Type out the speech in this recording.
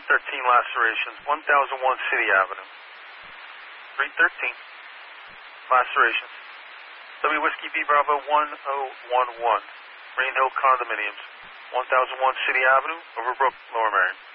313 lacerations, 1001 City Avenue. 313 lacerations. W Whiskey B Bravo 1011. Rain Hill Condominiums, 1001 City Avenue, Overbrook, Lower Merion.